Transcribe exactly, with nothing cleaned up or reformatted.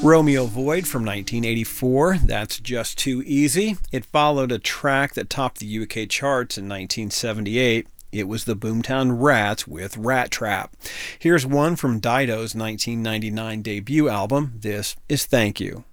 Romeo Void from nineteen eighty-four, That's Just Too Easy. It followed a track that topped the U K charts in nineteen seventy-eight. It was the Boomtown Rats with Rat Trap. Here's one from Dido's nineteen ninety-nine debut album. This is Thank You.